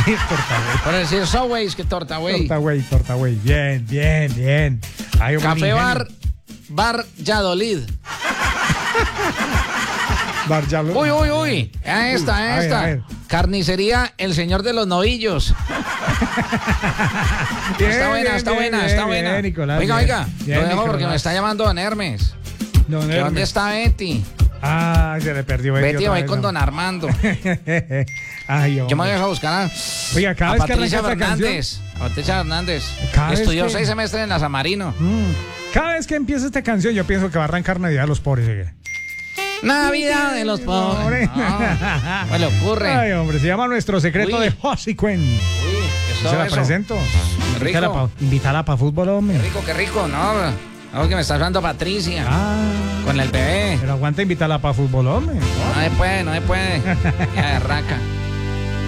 Por decir Subway, es que torta, güey. Torta, güey. Bien, bien, bien. Ay, Café Bar Yadolid. Bar Yadolid. Uy. Esta. A ver. Carnicería El Señor de los Novillos. Está buena. Bien, Nicolás, Oiga. Bien, Lo dejo porque Nicolás. me está llamando Don Hermes. ¿Dónde está Betty? Ah, se le perdió Betty va con Don Armando. Ay, Yo me voy a buscar Oiga, cada a vez que Patricia arranca esta Fernández. A Patricia Fernández. Cada vez Estudió que- 6 semestres en la San Marino. Cada vez que empieza esta canción, yo pienso que va a arrancar Navidad de los pobres. ¿Sí? Navidad de los pobres. No le ocurre. Ay, hombre, se llama Nuestro Secreto Uy. de Josie Quen. Uy, ¿qué es Se todo la eso? presento. Qué rico. Invítala para fútbol, hombre. Qué rico, ¿no? Algo que me está hablando Patricia. Con el bebé. Pero aguanta invitarla para fútbol, hombre. No se puede. Ya arranca.